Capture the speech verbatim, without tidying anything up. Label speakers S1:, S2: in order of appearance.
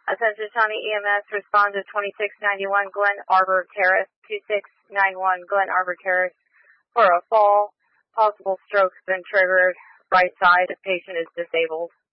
S1: Attention County E M S, respond to twenty-six ninety-one Glen Arbor Terrace, twenty-six ninety-one Glen Arbor Terrace for a fall. Possible stroke's been triggered. Right side, the patient is disabled.